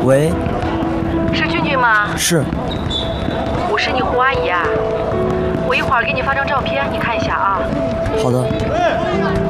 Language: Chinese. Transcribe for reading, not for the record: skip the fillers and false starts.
喂， 是俊俊吗？ 是。 我是你胡阿姨啊，我一会儿给你发张照片，你看一下啊。 好的。